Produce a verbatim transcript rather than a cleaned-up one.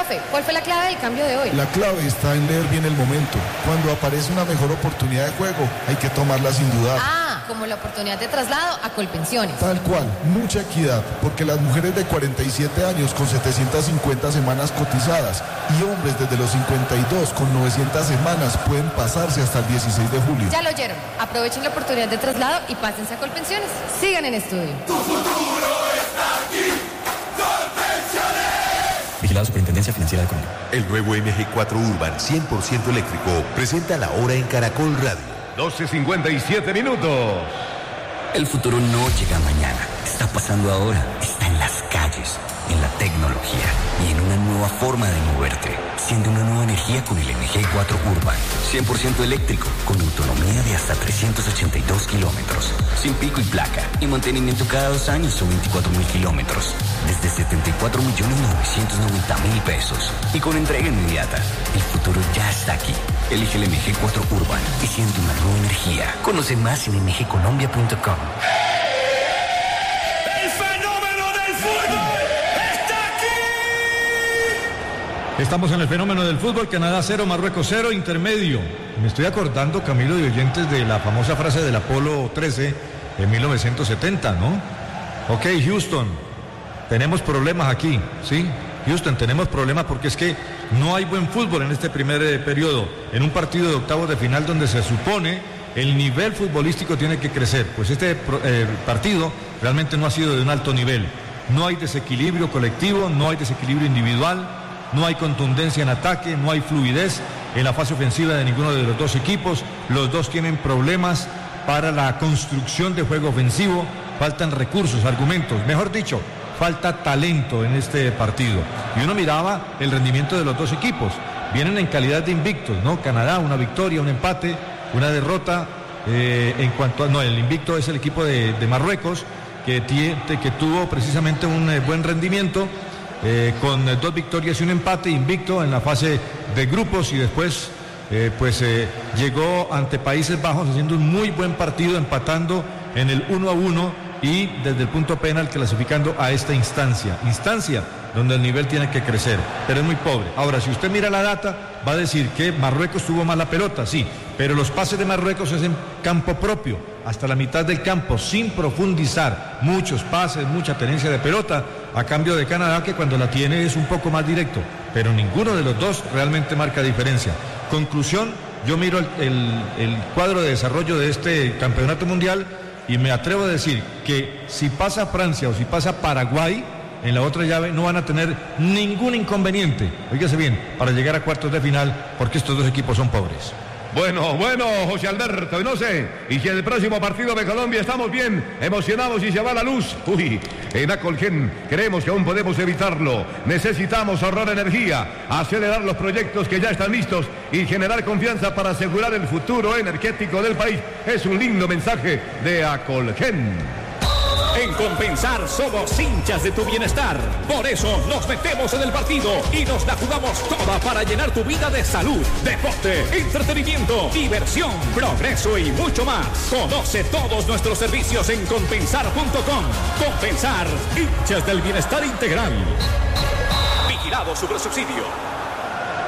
Profe, ¿cuál fue la clave del cambio de hoy? La clave está en leer bien el momento. Cuando aparece una mejor oportunidad de juego, hay que tomarla sin dudar. Ah, como la oportunidad de traslado a Colpensiones. Tal cual, mucha equidad, porque las mujeres de cuarenta y siete años con setecientas cincuenta semanas cotizadas y hombres desde los cincuenta y dos con novecientas semanas pueden pasarse hasta el dieciséis de julio. Ya lo oyeron. Aprovechen la oportunidad de traslado y pásense a Colpensiones. Sigan en estudio. Tu futuro está aquí. Colpensiones. Vigilado Superintendencia Financiera de Colombia. El nuevo M G cuatro Urban cien por ciento eléctrico presenta la hora en Caracol Radio. doce cincuenta y siete minutos. El futuro no llega mañana, está pasando ahora, está en las calles, en la tecnología y en una nueva forma de moverte. Siente una nueva energía con el M G cuatro Urban, cien por ciento eléctrico, con autonomía de hasta trescientos ochenta y dos kilómetros, sin pico y placa, y mantenimiento cada dos años o veinticuatro mil kilómetros, desde setenta y cuatro millones novecientos noventa mil pesos, y con entrega inmediata. El futuro ya está aquí. Elige el M G cuatro Urban y siente una nueva energía. Conoce más en m g colombia punto com. ¡El fenómeno del fútbol está aquí! Estamos en el fenómeno del fútbol. Canadá cero, Marruecos cero, intermedio. Me estoy acordando, Camilo, de oyentes, de la famosa frase del Apolo trece en mil novecientos setenta, ¿no? Ok, Houston, tenemos problemas aquí, ¿sí? Houston, tenemos problemas porque es que no hay buen fútbol en este primer eh, periodo, en un partido de octavos de final donde se supone el nivel futbolístico tiene que crecer. Pues este eh, partido realmente no ha sido de un alto nivel. No hay desequilibrio colectivo, no hay desequilibrio individual, no hay contundencia en ataque, no hay fluidez en la fase ofensiva de ninguno de los dos equipos. Los dos tienen problemas para la construcción de juego ofensivo, faltan recursos, argumentos, mejor dicho, falta talento en este partido. Y uno miraba el rendimiento de los dos equipos. Vienen en calidad de invictos, ¿no? Canadá, una victoria, un empate, una derrota. Eh, en cuanto a, no, el invicto es el equipo de, de Marruecos, que, tiene, que tuvo precisamente un eh, buen rendimiento, eh, con eh, dos victorias y un empate, invicto en la fase de grupos, y después eh, pues eh, llegó ante Países Bajos haciendo un muy buen partido, empatando en el uno a uno. Y desde el punto penal clasificando a esta instancia, instancia donde el nivel tiene que crecer, pero es muy pobre. Ahora, si usted mira la data, va a decir que Marruecos tuvo más la pelota, sí, pero los pases de Marruecos es en campo propio, hasta la mitad del campo, sin profundizar, muchos pases, mucha tenencia de pelota, a cambio de Canadá, que cuando la tiene es un poco más directo, pero ninguno de los dos realmente marca diferencia. Conclusión, yo miro el, el, el cuadro de desarrollo de este campeonato mundial, y me atrevo a decir que si pasa Francia o si pasa Paraguay en la otra llave, no van a tener ningún inconveniente, oígase bien, para llegar a cuartos de final, porque estos dos equipos son pobres. Bueno, bueno, José Alberto, no sé, y si en el próximo partido de Colombia estamos bien emocionados y se va la luz, uy, en Acolgen creemos que aún podemos evitarlo. Necesitamos ahorrar energía, acelerar los proyectos que ya están listos y generar confianza para asegurar el futuro energético del país. Es un lindo mensaje de Acolgen. En Compensar somos hinchas de tu bienestar. Por eso nos metemos en el partido y nos la jugamos toda para llenar tu vida de salud, deporte, entretenimiento, diversión, progreso y mucho más. Conoce todos nuestros servicios en compensar punto com. Compensar, hinchas del bienestar integral. Vigilado Supersubsidio.